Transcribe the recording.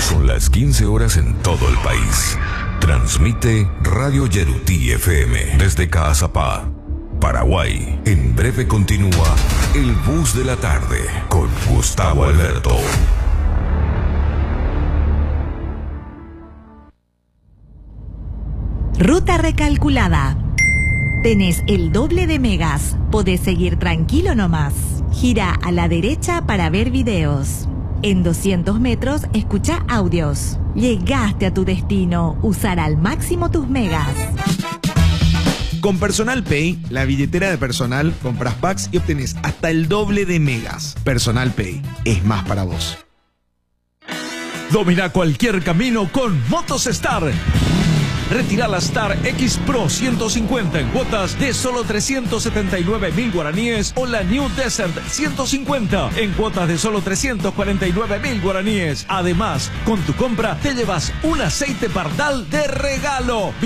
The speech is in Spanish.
Son las 15 horas en todo el país. Transmite Radio Yerutí FM desde Caazapá, Paraguay. En breve continúa El Bus de la Tarde con Gustavo Alberto. Ruta recalculada. Tenés el doble de megas. Podés seguir tranquilo nomás. Gira a la derecha para ver videos. En 200 metros escucha audios. Llegaste a tu destino. Usar al máximo tus megas. Con Personal Pay, la billetera de personal, compras packs y obtenés hasta el doble de megas. Personal Pay es más para vos. Domina cualquier camino con Motos Star. Retira la Star X Pro 150 en cuotas de solo 379.000 guaraníes o la New Desert 150 en cuotas de solo 349.000 guaraníes. Además, con tu compra te llevas un aceite Pardal de regalo.